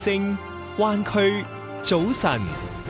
正灣區早晨，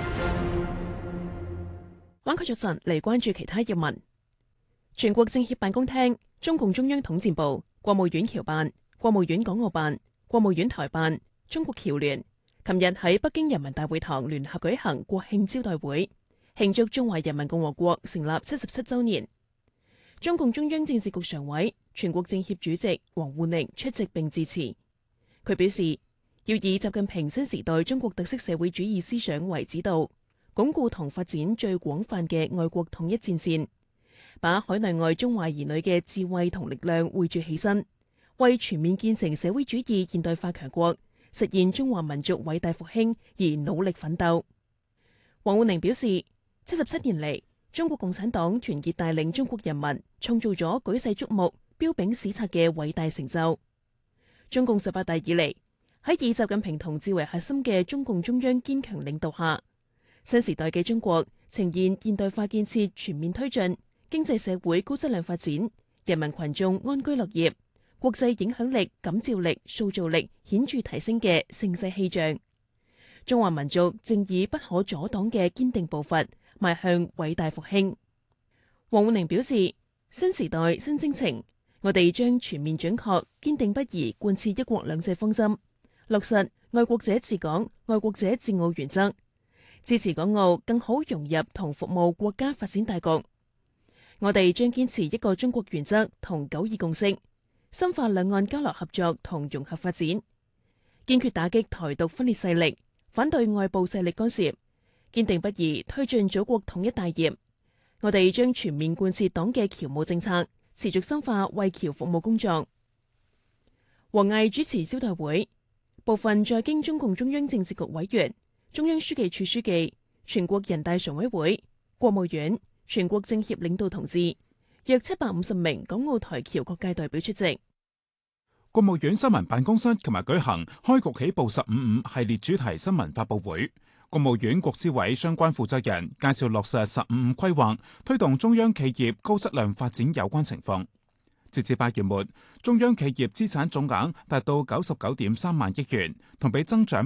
灣區早晨嚟關注其他要聞。全國政協辦公廳、中共中央統戰部、國務院僑辦、國務院港澳辦、國務院台辦、中國僑聯，琴日喺北京人民大會堂聯合舉行國慶招待會，慶祝中華人民共和國成立77週年。中共中央政治局常委、全國政協主席王滬寧出席並致辭。佢表示，要以習近平新時代中國特色社會主義思想為指導，鞏固同發展最廣泛嘅愛國統一戰線，把海內外中華兒女嘅智慧同力量匯聚起身，為全面建成社會主義現代化強國、實現中華民族偉大復興而努力奮鬥。王滬寧表示，77年嚟，中國共產黨團結帶領中國人民創造咗舉世矚目、彪炳史冊嘅偉大成就。中共18大以嚟，喺以習近平同志為核心嘅中共中央堅強領導下，新時代嘅中國呈現現代化建設全面推進、經濟社會高質量發展、人民群眾安居樂業、國際影響力、感召力、塑造力顯著提升嘅盛世氣象。中華民族正以不可阻擋嘅堅定步伐邁向偉大復興。王滬寧表示，新時代新征程，我哋將全面準確、堅定不移貫徹一國兩制方針，落實愛國者治港、愛國者治澳原則，支持港澳更好融入同服務國家發展大局。我哋將堅持一個中國原則同九二共識，深化兩岸交流合作同融合發展，堅決打擊台獨分裂勢力，反對外部勢力干涉，堅定不移推進祖國統一大業。我哋將全面貫徹黨嘅僑務政策，持續深化為僑服務工作。王毅主持招待會。部分在京中共中央政治局委員、中央書記處書記、全國人大常委會、國務院、全國政協領導同志，約750名港澳台僑各界代表出席。 國務院新聞辦公室琴日舉行開局起步15.5系列主題新聞發佈會，國務院國資委相關負責人介紹落實15.5規劃，推動中央企業高質量發展有關情況。截至8月末，中央企業資產總額達到99.3萬億元，同比增長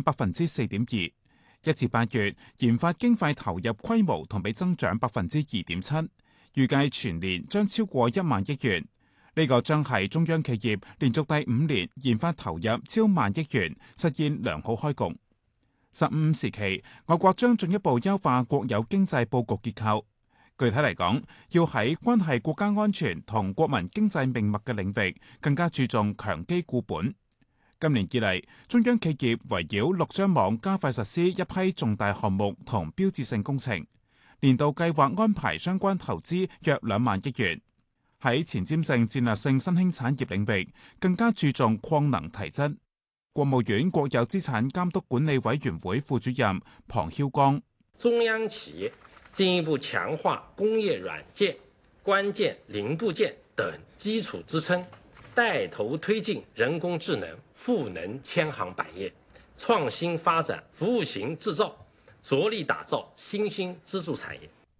4.2%。1至8月，研發經費投入規模同比增長2.7%，預計全年將超過1萬億元。呢個將係中央企業連續第5年研發投入超萬億元，實現良好開局。15時期，我國將進一步優化國有經濟佈局結構。具體嚟講，要喺關係國家安全同國民經濟命脈嘅領域，更加注重強基固本。今年以嚟，中央企業圍繞6張網加快實施一批重大項目同標誌性工程，年度計劃安排相關投資約2萬億元。喺前瞻性戰略性新興產業領域，更加注重擴能提質。國務院國有資產監督管理委員會副主任龐囂光： 中央企業進一步強化工業軟件、關鍵零部件等基礎支撐，帶頭推進人工智能、賦能千行百業，創新發展服務型製造，着力打造新興支柱產業。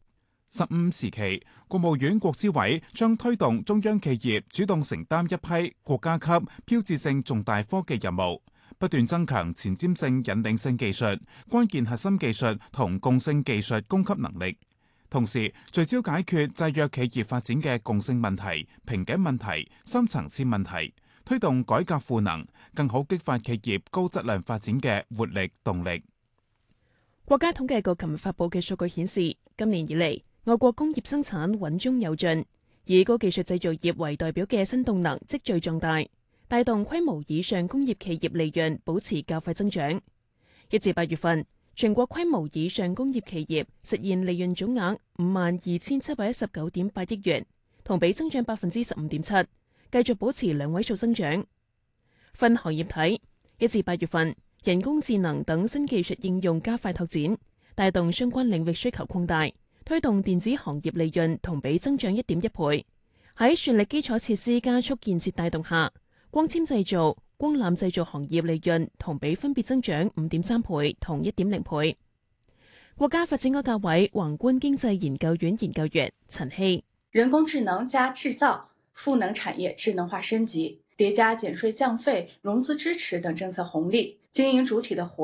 15時期，國務院國資委將推動中央企業主動承擔一批國家級標誌性重大科技任務，不斷增強前瞻性引領性技術、關鍵核心技術同共性技術供給能力，同時聚焦解決制約企業發展嘅共性問題、瓶頸問題、深層次問題，推動改革賦能，更好激發企業高質量發展嘅活力動力。 國家統計局琴日發布嘅數據顯示，今年以嚟，我國工業生產穩中有進，以高技術製造業為代表嘅新動能積聚壯大，帶動規模以上工業企業利潤保持較快增長。1至8月份，全國規模以上工業企業實現利潤總額52,719.8億元，同比增長15.7%，繼續保持兩位數增長。分行業睇，1至8月份，人工智能等新技術應用加快拓展，帶動相關領域需求擴大，推動電子行業利潤同比增長1.1倍。喺算力基礎設施加速建設帶動下，光纖製造、光纜製造行業利潤同比分別增長5.3倍同1.0倍。國家發展改革委宏觀經濟研究院研究員陳希： 人工智能加製造賦能產業智能化升級， 叠加减税降费、融资支持等政策红利，经营主体的活